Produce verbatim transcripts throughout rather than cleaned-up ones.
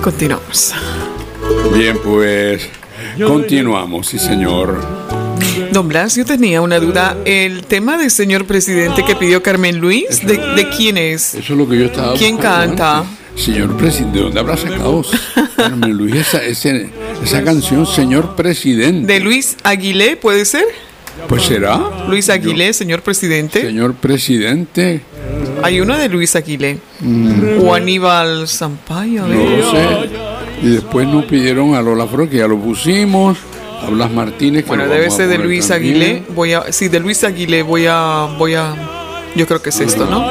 Continuamos. Bien, pues continuamos, sí señor. Don Blas, yo tenía una duda. El tema del señor presidente que pidió Carmen Luis, ¿de, de quién es? Eso es lo que yo estaba ¿Quién buscando canta? antes. Señor presidente, ¿de dónde habrá sacado Carmen Luis esa, ese, esa canción, señor presidente? ¿De Luis Aguilé, puede ser? Pues será. Luis Aguilé, señor presidente. Señor presidente. Hay una de Luis Aguilé. Mm. O Aníbal Sampaio. No lo sé. Y después nos pidieron a Lola Flor, que ya lo pusimos. A Blas Martínez, que Bueno, lo debe vamos a ser de poner Luis también. Aguilé. Voy a, sí, de Luis Aguilé voy a, voy a, yo creo que es esto, ¿no?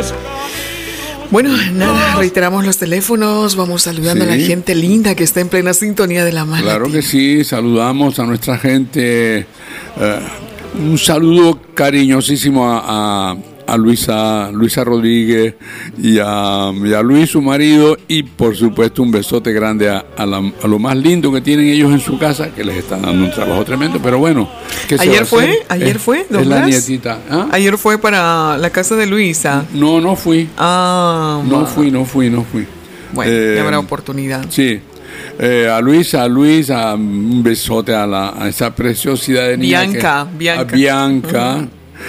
Bueno, nada, reiteramos los teléfonos, vamos saludando Sí. a la gente linda que está en plena sintonía de la mano. Claro que sí, saludamos a nuestra gente. eh, un saludo cariñosísimo a, a, a Luisa, Luisa Rodríguez y a, y a Luis, su marido, y por supuesto un besote grande a, a, la- a lo más lindo que tienen ellos en su casa, que les están dando un trabajo tremendo, pero bueno. ¿qué se va a Ayer fue, hacer? ayer Es- fue, don Es la Blas. nietita. ¿Ah? Ayer fue para la casa de Luisa. No, no fui. Ah, No ma- fui, no fui, no fui. Bueno, Eh, ya habrá oportunidad. Sí. Eh, a Luisa, a Luis, a un besote a, la, a esa preciosidad de niña. Bianca, que- Bianca. A Bianca.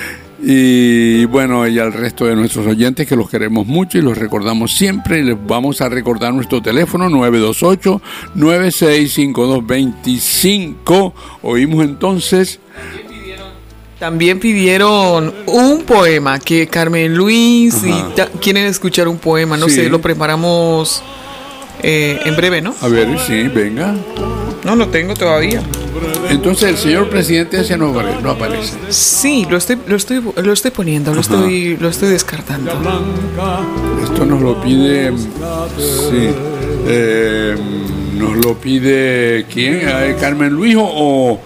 Y bueno, y al resto de nuestros oyentes que los queremos mucho y los recordamos siempre. Y les vamos a recordar nuestro teléfono nueve dos ocho, nueve seis cinco dos dos cinco. Oímos entonces. También pidieron un poema que Carmen Luis Ajá. y ta- quieren escuchar un poema, no Sí. sé, lo preparamos eh, en breve, ¿no? A ver, sí, venga. No lo tengo todavía. Entonces el señor presidente ese no apare- no aparece. Sí, lo estoy, lo estoy, lo estoy poniendo, lo estoy, lo estoy descartando. Esto nos lo pide, sí, eh, nos lo pide ¿quién? Eh, Carmen Luis o, o,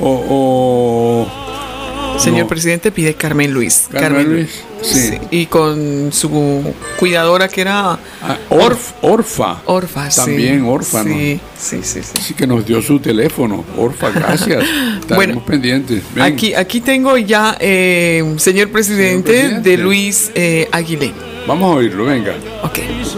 o- Señor no. presidente pide Carmen Luis. Carmen Luis, sí. Y con su cuidadora que era Ah, Orf- Orfa, Orfa, sí. también Orfa, ¿no? Sí, sí, sí, sí. Sí que nos dio su teléfono, Orfa, gracias. Estamos Bueno, pendientes. Ven. Aquí, aquí tengo ya, eh, señor presidente, Señor presidente. de Luis eh, Aguilé. Vamos a oírlo, venga. Ok.